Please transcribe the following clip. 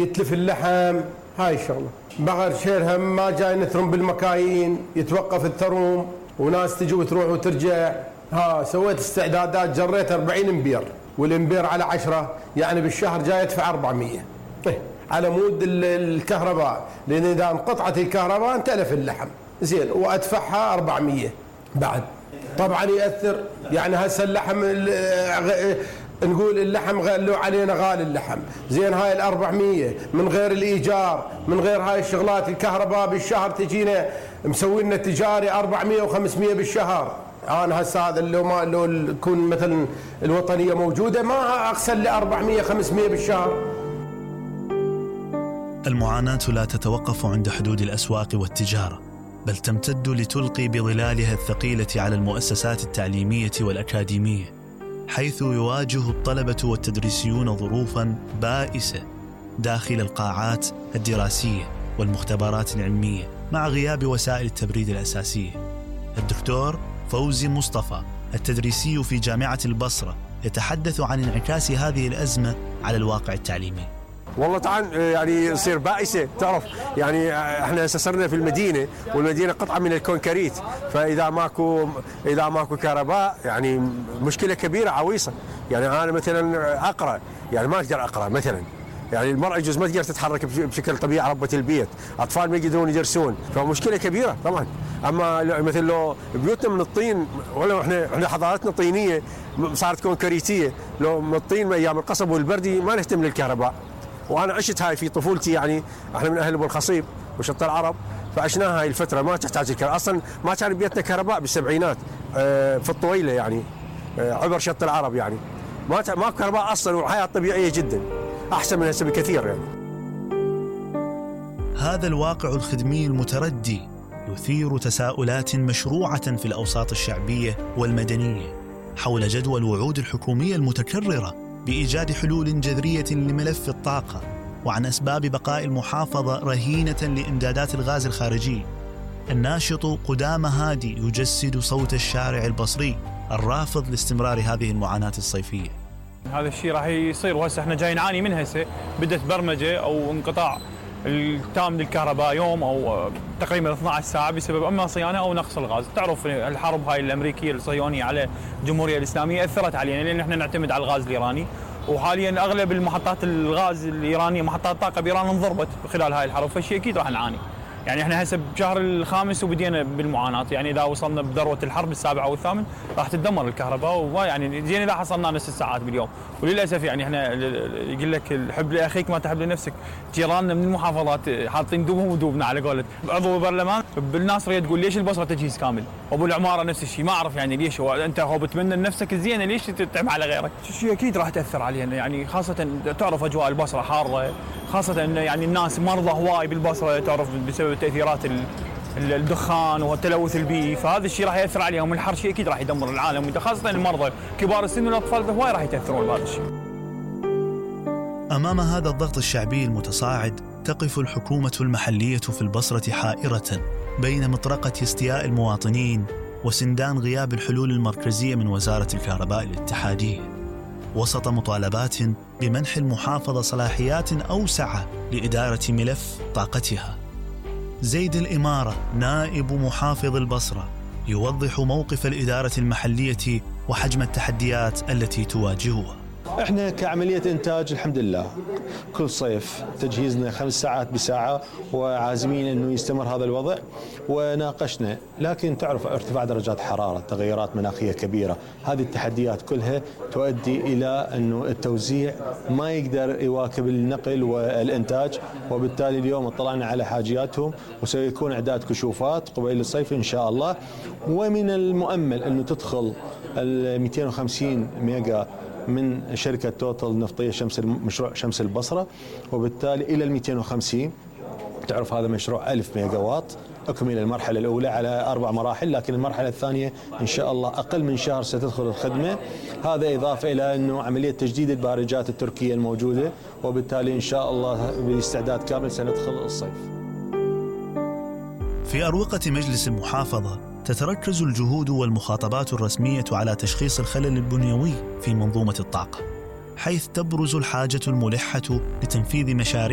يتلف اللحم، هاي الشغله. بغر شيرها ما جاي نثرم بالمكاين، يتوقف الثروم وناس تجي وتروح وترجع. سويت استعدادات، جريت 40 امبير، والامبير على 10 يعني بالشهر جاي يدفع 400 على مود الكهرباء، لان اذا انقطعت الكهرباء انتلف اللحم زين، وادفعها 400 بعد. طبعا ياثر، يعني هسه اللحم نقول اللحم غلوا علينا غالي اللحم، زين هاي ال400 من غير الايجار، من غير هاي الشغلات، الكهرباء بالشهر تجينا مسوي لنا تجاري 400 و500 بالشهر. انا هسه هذا لو يكون مثلا الوطنيه موجوده ما اغسل لي 400 500 بالشهر. المعاناة لا تتوقف عند حدود الأسواق والتجارة، بل تمتد لتلقي بظلالها الثقيلة على المؤسسات التعليمية والأكاديمية، حيث يواجه الطلبة والتدريسيون ظروفاً بائسة داخل القاعات الدراسية والمختبرات العلمية مع غياب وسائل التبريد الأساسية. الدكتور فوزي مصطفى التدريسي في جامعة البصرة يتحدث عن انعكاس هذه الأزمة على الواقع التعليمي. والله طبعا يعني يصير بائسه، تعرف يعني احنا صرنا في المدينه، والمدينه قطعه من الكونكريت، فاذا ماكو كهرباء يعني مشكله كبيره عويصه. يعني انا مثلا اقرا، يعني ما اقدر اقرا مثلا، يعني المراه يجوز ما تقدر تتحرك بشكل طبيعي، ربة البيت، اطفال ما يقدرون يدرسون، فمشكله كبيره طبعا. اما مثل لو بيوتنا من الطين، ولا احنا حضارتنا طينيه صارت كونكريتيه، لو من الطين ايام القصب والبردي ما نهتم للكهرباء. وانا عشت هاي في طفولتي، يعني احنا من اهل ابو الخصيب وشط العرب، فعشناها هاي الفتره ما تحتاج الكهرباء، اصلا ما كان بيتنا كهرباء بالسبعينات في الطويله، يعني عبر شط العرب، يعني ما كهرباء اصلا، والحياه طبيعيه جدا احسن من هسه بكثير. يعني هذا الواقع الخدمي المتردي يثير تساؤلات مشروعه في الاوساط الشعبيه والمدنيه حول جدوى الوعود الحكوميه المتكرره بإيجاد حلول جذرية لملف الطاقة، وعن أسباب بقاء المحافظة رهينة لإمدادات الغاز الخارجي. الناشط قدامى هادي يجسد صوت الشارع البصري الرافض لاستمرار هذه المعاناة الصيفية. هذا الشيء راح يصير، وهسه احنا جاي نعاني منه. هسه بدت برمجة أو انقطاع التام للكهرباء يوم أو تقريبا 12 ساعة بسبب أما صيانة أو نقص الغاز. تعرف الحرب هاي الأمريكية الصهيونية على الجمهورية الإسلامية أثرت علينا، لأن احنا نعتمد على الغاز الإيراني، وحاليا أغلب المحطات الغاز الإيرانية، محطات الطاقة بإيران انضربت خلال هاي الحرب، فالشيء أكيد راح نعاني. يعني احنا هسه بشهر الخامس وبدينا بالمعاناة، يعني إذا وصلنا بذروة الحرب السابع أو الثامن راح تتدمر الكهرباء، ويعني زين إذا حصلنا نص الساعات باليوم. وللأسف يعني احنا يقول لك الحب لأخيك ما تحب لنفسك. جيراننا من المحافظات حاطين دوبهم ودوبنا على قولة عضو برلمان بالناس ريت تقول ليش البصرة تجهيز كامل، وابو العمارة نفس الشيء. ما أعرف يعني ليش انت هو بتمنى لنفسك الزينة، ليش تتعب على غيرك؟ الشيء أكيد راح تأثر علينا، يعني خاصة تعرف أجواء البصرة حارة، خاصة إن يعني الناس مرضى هواي بالبصرة، تعرف بسبب تأثيرات الدخان والتلوث البيئي، فهذا الشيء راح يأثر عليهم. الحر شيء أكيد راح يدمر العالم، خاصة المرضى كبار السن والأطفال هواي راح يتأثرون بهذا الشيء. أمام هذا الضغط الشعبي المتصاعد تقف الحكومة المحلية في البصرة حائرة بين مطرقة استياء المواطنين وسندان غياب الحلول المركزية من وزارة الكهرباء الاتحادية، وسط مطالبات بمنح المحافظة صلاحيات أوسع لإدارة ملف طاقتها. زيد الإمارة نائب محافظ البصرة يوضح موقف الإدارة المحلية وحجم التحديات التي تواجهها. احنا كعملية انتاج الحمد لله كل صيف تجهيزنا 5 ساعات بساعة، وعازمين انه يستمر هذا الوضع. وناقشنا، لكن تعرف ارتفاع درجات حرارة، تغيرات مناخية كبيرة، هذه التحديات كلها تؤدي الى انه التوزيع ما يقدر يواكب النقل والانتاج، وبالتالي اليوم اطلعنا على حاجياتهم وسيكون اعداد كشوفات قبيل الصيف ان شاء الله. ومن المؤمل انه تدخل ال 250 ميجا من شركة توتال النفطية مشروع شمس البصرة، وبالتالي إلى 250. تعرف هذا مشروع 1000 ميجا واط، أكمل المرحلة الأولى على 4 مراحل، لكن المرحلة الثانية إن شاء الله أقل من شهر ستدخل الخدمة. هذا إضافة إلى أنه عملية تجديد البارجات التركية الموجودة، وبالتالي إن شاء الله باستعداد كامل سندخل الصيف. في أروقة مجلس المحافظة تتركز الجهود والمخاطبات الرسمية على تشخيص الخلل البنيوي في منظومة الطاقة، حيث تبرز الحاجة الملحة لتنفيذ مشاريع